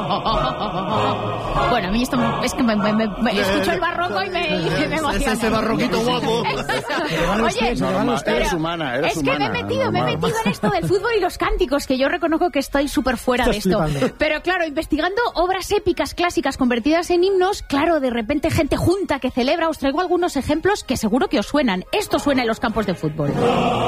Bueno, a mí esto es que me escucho el barroco y me emociona. Es ese barroquito guapo. Oye, eres humana, eres es que me he metido en esto del fútbol y los cánticos, que yo reconozco que estoy súper fuera de esto. Pero claro, investigando obras épicas clásicas convertidas en himnos, claro, de repente gente junta que celebra. Os traigo algunos ejemplos que seguro que os suenan. Esto suena en los campos de fútbol.